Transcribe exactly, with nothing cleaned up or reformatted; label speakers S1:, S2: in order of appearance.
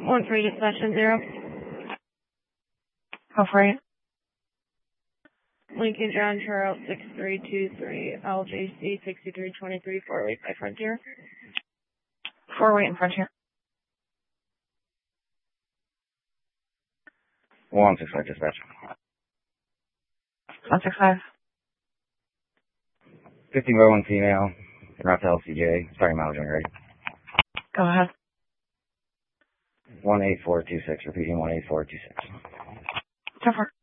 S1: One for dispatch zero.
S2: How for you?
S1: Lincoln John Charles six three two three L J C sixty-three twenty-three four eight by Frontier.
S2: Four weight in Frontier.
S3: One six five dispatch.
S2: One six five.
S3: Fifteen by one female. Route to L C J. Starting mileage when you're ready.
S2: Go ahead.
S3: One eight four two six. Repeating one eight four two six.
S2: Go for it.